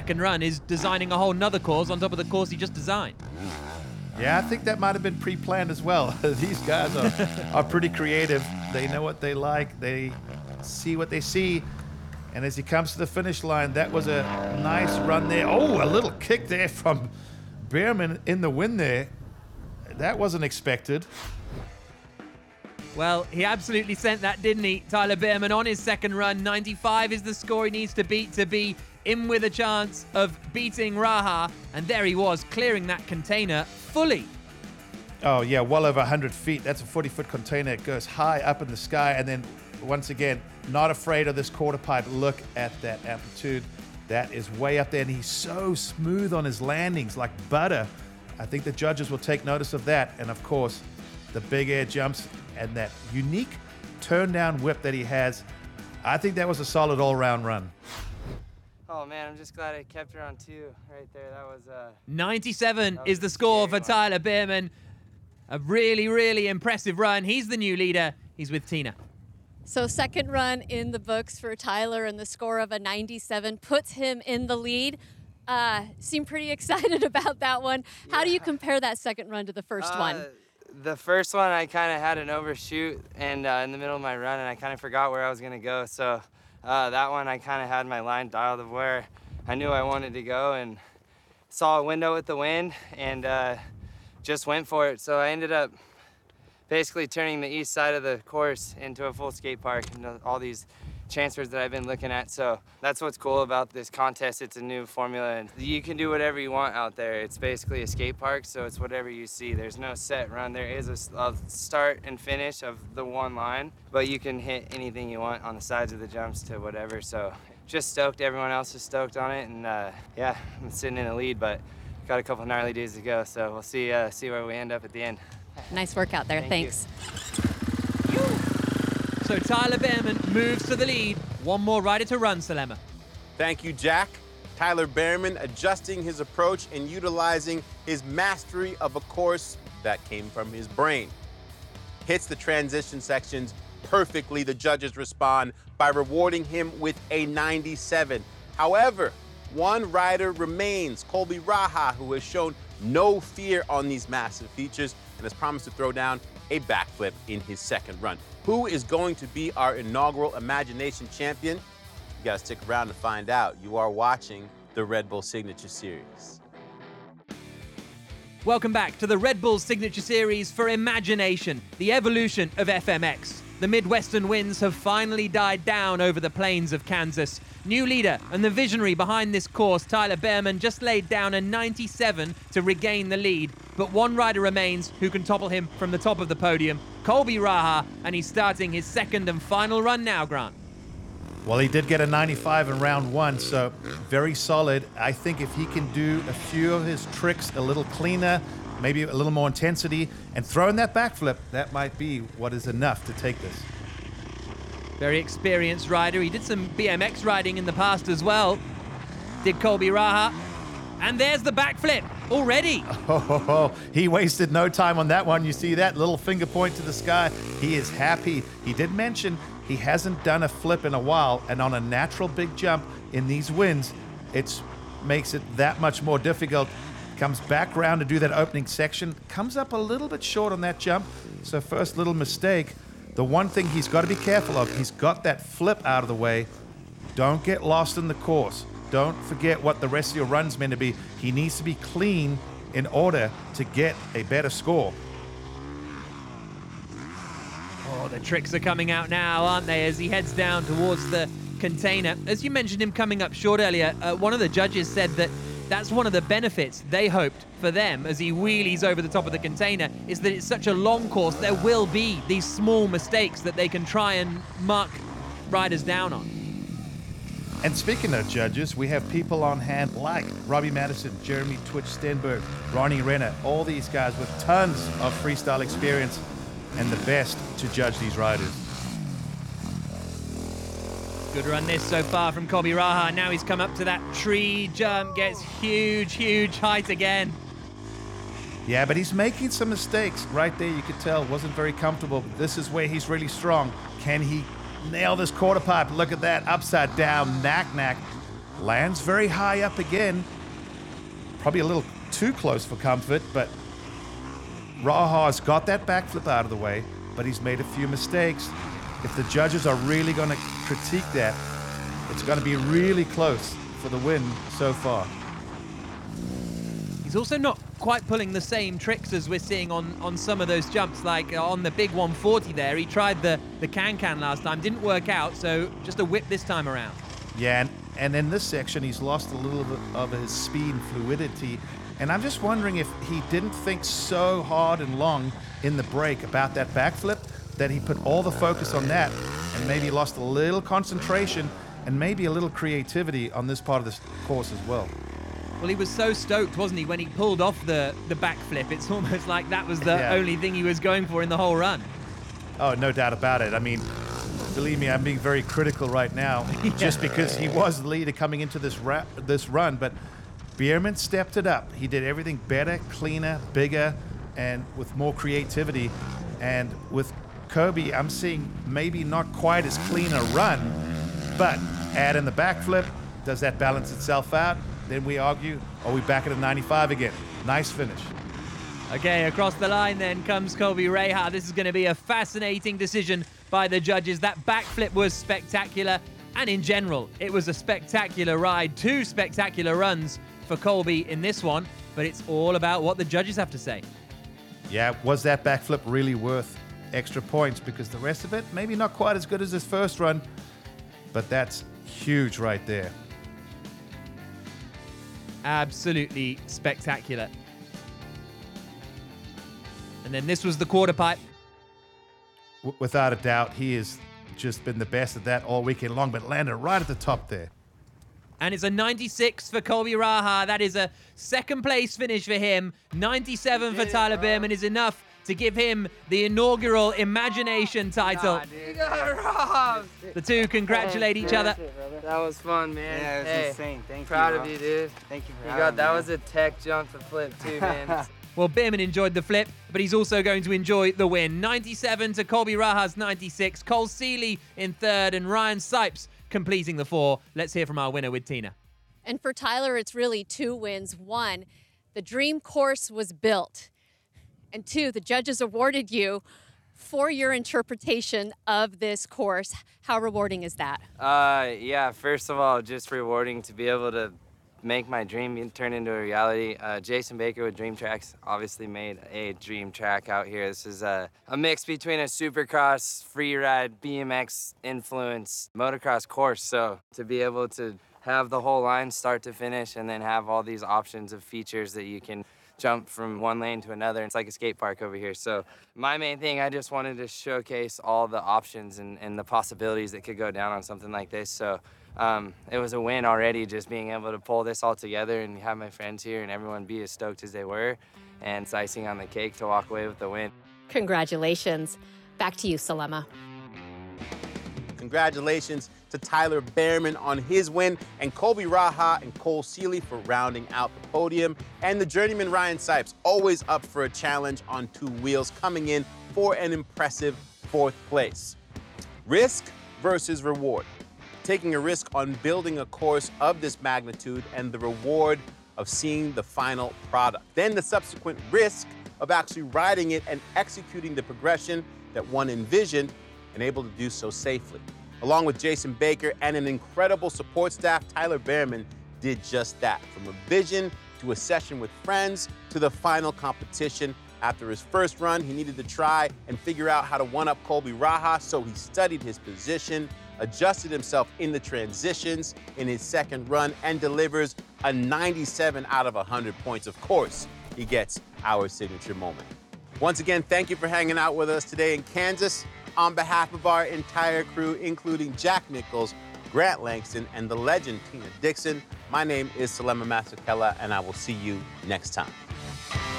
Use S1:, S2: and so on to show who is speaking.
S1: second run is designing a whole nother course on top of the course he just designed.
S2: Yeah, I think that might have been pre-planned as well. These guys are pretty creative. They know what they like. They see what they see. And as he comes to the finish line, that was a nice run there. Oh, a little kick there from Behrman in the win there. That wasn't expected.
S1: Well, he absolutely sent that, didn't he? Tyler Behrman on his second run. 95 is the score he needs to beat to be in with a chance of beating Raha. And there he was, clearing that container fully.
S2: Oh, yeah, well over 100 feet. That's a 40-foot container. It goes high up in the sky. And then, once again, not afraid of this quarter pipe. Look at that amplitude. That is way up there. And he's so smooth on his landings, like butter. I think the judges will take notice of that. And, of course, the big air jumps and that unique turn-down whip that he has. I think that was a solid all-round run.
S3: Oh, man, I'm just glad I kept her on 2 right there. That was
S1: 97 is the score for Tyler Behrman. A really, really impressive run. He's the new leader. He's with Tina.
S4: So second run in the books for Tyler, and the score of a 97 puts him in the lead. Seem pretty excited about that one. Yeah. How do you compare that second run to the first one?
S3: The first one, I kind of had an overshoot and in the middle of my run, and I kind of forgot where I was going to go. So that one, I kind of had my line dialed of where I knew I wanted to go, and saw a window with the wind and just went for it. So I ended up basically turning the east side of the course into a full skate park and all these transfers that I've been looking at. So that's what's cool about this contest. It's a new formula, and you can do whatever you want out there. It's basically a skate park, so it's whatever you see. There's no set run. There is a start and finish of the one line, but you can hit anything you want on the sides of the jumps to whatever. So just stoked. Everyone else is stoked on it, and yeah, I'm sitting in the lead, but got a couple gnarly days to go, so we'll see where we end up at the end.
S4: Nice work out there. Thanks.
S1: So Tyler Behrman moves to the lead. One more rider to run, Salema.
S5: Thank you, Jack. Tyler Behrman adjusting his approach and utilizing his mastery of a course that came from his brain. Hits the transition sections perfectly. The judges respond by rewarding him with a 97. However, one rider remains, Colby Raha, who has shown no fear on these massive features and has promised to throw down a backflip in his second run. Who is going to be our inaugural Imagination champion? You gotta stick around to find out. You are watching the Red Bull Signature Series.
S1: Welcome back to the Red Bull Signature Series for Imagination, the evolution of FMX. The Midwestern winds have finally died down over the plains of Kansas. New leader and the visionary behind this course, Tyler Behrman, just laid down a 97 to regain the lead. But one rider remains who can topple him from the top of the podium, Colby Raha, and he's starting his second and final run now, Grant.
S2: Well, he did get a 95 in round one, so very solid. I think if he can do a few of his tricks a little cleaner, maybe a little more intensity, and throw in that backflip, that might be what is enough to take this.
S1: Very experienced rider. He did some BMX riding in the past as well. Did Colby Raha. And there's the backflip already.
S2: Oh, he wasted no time on that one. You see that little finger point to the sky. He is happy. He did mention he hasn't done a flip in a while, and on a natural big jump in these winds, it makes it that much more difficult. Comes back around to do that opening section, comes up a little bit short on that jump, so first little mistake. The one thing he's got to be careful of, he's got that flip out of the way. Don't get lost in the course. Don't forget what the rest of your run's meant to be. He needs to be clean in order to get a better score.
S1: Oh, the tricks are coming out now, aren't they, as he heads down towards the container. As you mentioned him coming up short earlier, one of the judges said that that's one of the benefits they hoped for them as he wheelies over the top of the container, is that it's such a long course, there will be these small mistakes that they can try and mark riders down on.
S2: And speaking of judges, we have people on hand like Robbie Madison, Jeremy Twitch Stenberg, Ronnie Renner, all these guys with tons of freestyle experience and the best to judge these riders.
S1: Good run this so far from Colby Raha. Now he's come up to that tree jump, gets huge, huge height again.
S2: Yeah, but he's making some mistakes. Right there, you could tell, wasn't very comfortable. This is where he's really strong. Can he nail this quarter pipe? Look at that, upside down, knack. Lands very high up again. Probably a little too close for comfort, but Raha's got that backflip out of the way, but he's made a few mistakes. If the judges are really going to critique that, it's going to be really close for the win so far.
S1: He's also not quite pulling the same tricks as we're seeing on some of those jumps, like on the big 140 there. He tried the can last time, didn't work out, so just a whip this time around.
S2: Yeah, and in this section, he's lost a little bit of his speed and fluidity. And I'm just wondering if he didn't think so hard and long in the break about that backflip that he put all the focus on that and maybe lost a little concentration and maybe a little creativity on this part of this course as well.
S1: Well, he was so stoked, wasn't he, when he pulled off the backflip? It's almost like that was the only thing he was going for in the whole run.
S2: Oh, no doubt about it. I mean, believe me, I'm being very critical right now, just because he was the leader coming into this run, but Beerman stepped it up. He did everything better, cleaner, bigger, and with more creativity. And with Kobe, I'm seeing maybe not quite as clean a run, but add in the backflip, does that balance itself out? Then we argue, are we back at a 95 again? Nice finish.
S1: Okay, across the line then comes Colby Rahar. This is going to be a fascinating decision by the judges. That backflip was spectacular, and in general, it was a spectacular ride. 2 spectacular runs for Colby in this one, but it's all about what the judges have to say.
S2: Yeah, was that backflip really worth extra points? Because the rest of it, maybe not quite as good as his first run, but that's huge right there.
S1: Absolutely spectacular. And then this was the quarter pipe.
S2: Without a doubt, he has just been the best at that all weekend long, but landed right at the top there.
S1: And it's a 96 for Colby Rahar. That is a second place finish for him. 97 for Tyler Beerman is enough to give him the inaugural Imagination title.
S3: You got robbed.
S1: The two congratulate each other.
S3: That was fun, man.
S6: Yeah, it was
S3: hey,
S6: insane. Thank you.
S3: proud
S6: bro.
S3: of you, dude.
S6: Thank you for
S3: You
S6: having
S3: got that
S6: me.
S3: was a tech jump to flip too, man.
S1: Well, Beerman enjoyed the flip, but he's also going to enjoy the win. 97 to Colby Rahar's 96. Cole Seeley in third, and Ryan Sipes completing the 4. Let's hear from our winner with Tina.
S4: And for Tyler, it's really 2 wins. 1, the dream course was built. And 2, the judges awarded you for your interpretation of this course. How rewarding is that?
S3: Yeah, first of all, just rewarding to be able to make my dream turn into a reality. Jason Baker with Dream Tracks obviously made a dream track out here. This is a mix between a supercross, free ride, BMX influence, motocross course. So to be able to have the whole line start to finish and then have all these options of features that you can jump from one lane to another. It's like a skate park over here. So my main thing, I just wanted to showcase all the options and the possibilities that could go down on something like this. So it was a win already, just being able to pull this all together and have my friends here and everyone be as stoked as they were. And it's icing on the cake to walk away with the win.
S7: Congratulations. Back to you, Salema.
S5: Congratulations to Tyler Beerman on his win, and Colby Rahar and Cole Seeley for rounding out the podium. And the journeyman Ryan Sipes, always up for a challenge on 2 wheels, coming in for an impressive 4th place. Risk versus reward. Taking a risk on building a course of this magnitude and the reward of seeing the final product. Then the subsequent risk of actually riding it and executing the progression that one envisioned and able to do so safely. Along with Jason Baker and an incredible support staff, Tyler Beerman did just that. From a vision to a session with friends to the final competition. After his first run, he needed to try and figure out how to one-up Colby Rahar, so he studied his position, adjusted himself in the transitions in his second run, and delivers a 97 out of 100 points. Of course, he gets our signature moment. Once again, thank you for hanging out with us today in Kansas. On behalf of our entire crew, including Jack Nichols, Grant Langston, and the legend Tina Dixon, my name is Salema Masakela, and I will see you next time.